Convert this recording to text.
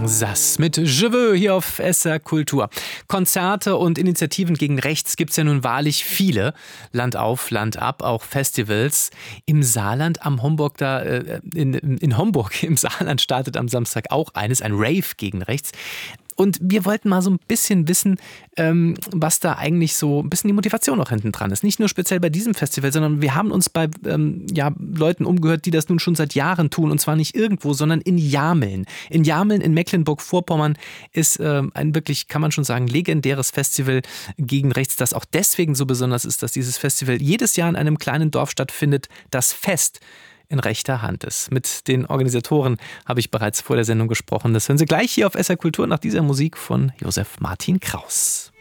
Sass mit Je veux hier auf SR Kultur. Konzerte und Initiativen gegen rechts gibt es ja nun wahrlich viele. Land auf, Land ab, auch Festivals. Im Saarland am Homburg in Homburg im Saarland startet am Samstag auch eines, ein Rave gegen rechts. Und wir wollten mal so ein bisschen wissen, was da eigentlich so ein bisschen die Motivation auch hinten dran ist. Nicht nur speziell bei diesem Festival, sondern wir haben uns bei Leuten umgehört, die das nun schon seit Jahren tun. Und zwar nicht irgendwo, sondern in Jameln. In Jameln in Mecklenburg-Vorpommern ist ein wirklich, kann man schon sagen, legendäres Festival gegen rechts, das auch deswegen so besonders ist, dass dieses Festival jedes Jahr in einem kleinen Dorf stattfindet, das Fest in rechter Hand ist. Mit den Organisatoren habe ich bereits vor der Sendung gesprochen. Das hören Sie gleich hier auf SR Kultur nach dieser Musik von Josef Martin Kraus.